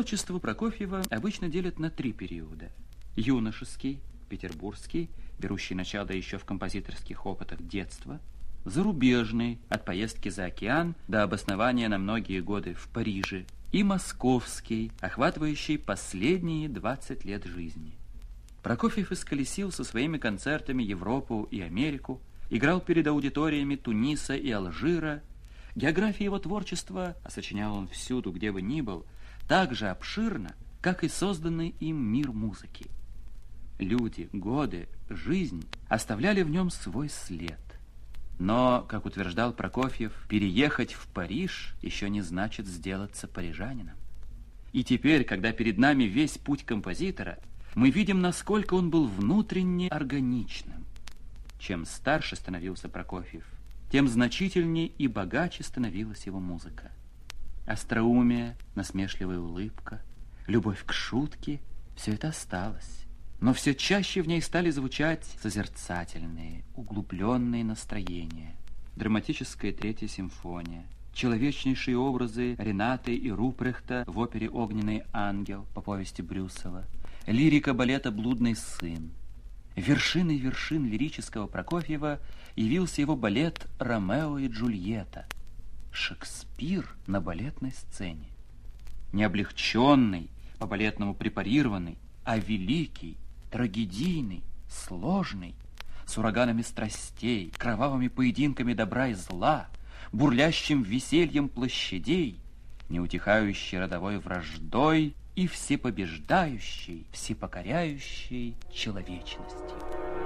Творчество Прокофьева обычно делят на 3 периода. Юношеский, петербургский, берущий начало еще в композиторских опытах детства, зарубежный, от поездки за океан до обоснования на многие годы в Париже, и московский, охватывающий последние 20 лет жизни. Прокофьев исколесил со своими концертами Европу и Америку, играл перед аудиториями Туниса и Алжира. География его творчества, а сочинял он всюду, где бы ни был, так же обширна, как и созданный им мир музыки. Люди, годы, жизнь оставляли в нем свой след. Но, как утверждал Прокофьев, переехать в Париж еще не значит сделаться парижанином. И теперь, когда перед нами весь путь композитора, мы видим, насколько он был внутренне органичным. Чем старше становился Прокофьев, тем значительнее и богаче становилась его музыка. Остроумие, насмешливая улыбка, любовь к шутке — все это осталось. Но все чаще в ней стали звучать созерцательные, углубленные настроения. Драматическая 3-я симфония, человечнейшие образы Ренаты и Рупрехта в опере «Огненный ангел» по повести Брюсова, лирика балета «Блудный сын». Вершиной вершин лирического Прокофьева явился его балет «Ромео и Джульетта». Шекспир на балетной сцене. Не облегченный, по-балетному препарированный, а великий, трагедийный, сложный, с ураганами страстей, кровавыми поединками добра и зла, бурлящим весельем площадей, неутихающей родовой враждой и всепобеждающей, всепокоряющей человечностью.